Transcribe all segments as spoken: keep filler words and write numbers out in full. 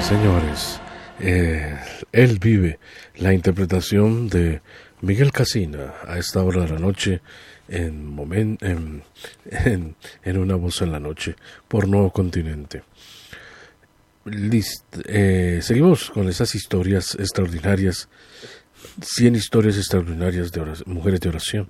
señores, eh, Él vive, la interpretación de Miguel Casina a esta hora de la noche en, moment, en, en, en Una Voz en la Noche por Nuevo Continente. List, eh, seguimos con esas historias extraordinarias, cien historias extraordinarias de oración, mujeres de oración.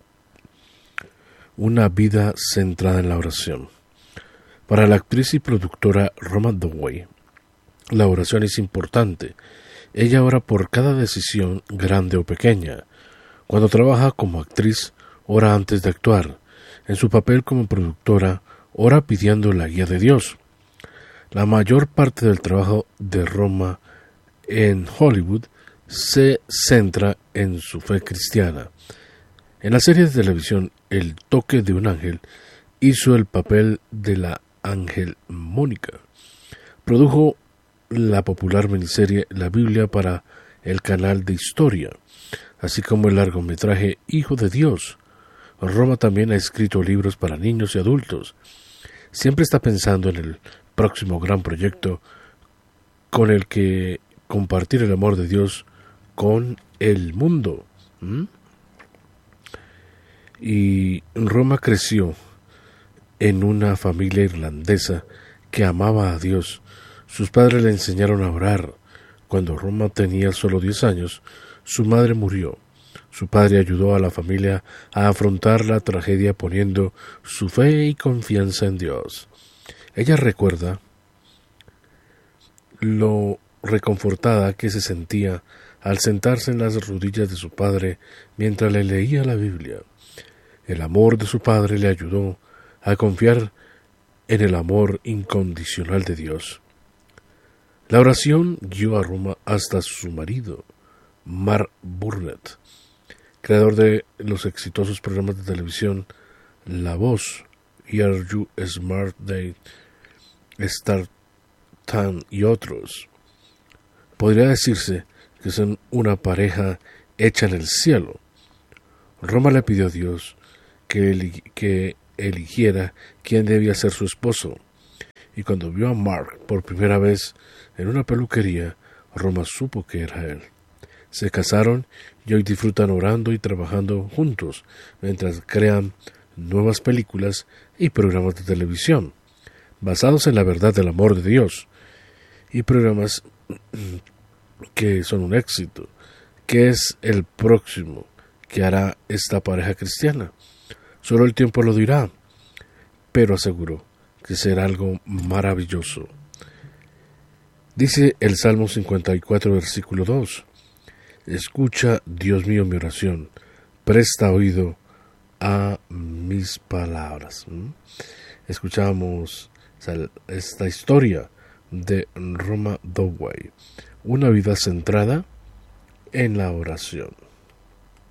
Una vida centrada en la oración. Para la actriz y productora Roma Dowey, la oración es importante. Ella ora por cada decisión, grande o pequeña. Cuando trabaja como actriz, ora antes de actuar. En su papel como productora, ora pidiendo la guía de Dios. La mayor parte del trabajo de Roma en Hollywood se centra en su fe cristiana. En la serie de televisión El toque de un ángel, hizo el papel de la ángel Mónica. Produjo la popular miniserie La Biblia para el canal de Historia, así como el largometraje Hijo de Dios. Roma también ha escrito libros para niños y adultos. Siempre está pensando en el próximo gran proyecto con el que compartir el amor de Dios con el mundo. ¿Mm? Y Roma creció en una familia irlandesa que amaba a Dios. Sus padres le enseñaron a orar. Cuando Roma tenía solo diez años, su madre murió. Su padre ayudó a la familia a afrontar la tragedia poniendo su fe y confianza en Dios. Ella recuerda lo reconfortada que se sentía al sentarse en las rodillas de su padre mientras le leía la Biblia. El amor de su padre le ayudó a confiar en el amor incondicional de Dios. La oración guió a Roma hasta su marido, Mark Burnett, creador de los exitosos programas de televisión La Voz y Are You Smart Day, Star Tan y otros. Podría decirse que son una pareja hecha en el cielo. Roma le pidió a Dios que, eli- que eligiera quién debía ser su esposo, y cuando vio a Mark por primera vez en una peluquería, Roma supo que era él. Se casaron y hoy disfrutan orando y trabajando juntos mientras crean nuevas películas y programas de televisión basados en la verdad del amor de Dios, y programas que son un éxito. ¿Qué es el próximo que hará esta pareja cristiana? Solo el tiempo lo dirá, pero aseguró que será algo maravilloso. Dice el Salmo cincuenta y cuatro, versículo dos. Escucha, Dios mío, mi oración, presta oído a mis palabras. ¿Mm? Escuchamos esta historia de Roma Dowey, una vida centrada en la oración.